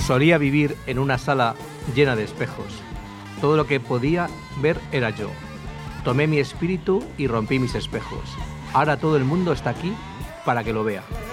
Solía vivir en una sala llena de espejos. Todo lo que podía ver era yo. Tomé mi espíritu y rompí mis espejos. Ahora todo el mundo está aquí para que lo vea.